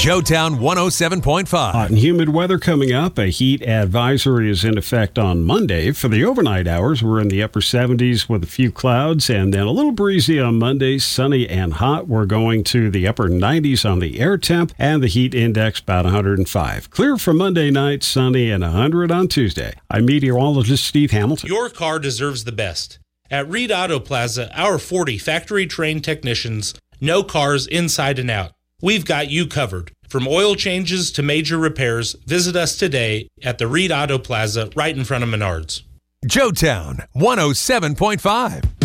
Joetown 107.5. Hot and humid weather coming up. A heat advisory is in effect on Monday. For the overnight hours, we're in the upper 70s with a few clouds and then a little breezy on Monday, sunny and hot. We're going to the upper 90s on the air temp and the heat index about 105. Clear for Monday night, sunny and 100 on Tuesday. I'm meteorologist Steve Hamilton. Your car deserves the best. At Reed Auto Plaza, our 40 factory-trained technicians know cars inside and out. We've got you covered. From oil changes to major repairs, visit us today at the Reed Auto Plaza right in front of Menards. Joetown 107.5.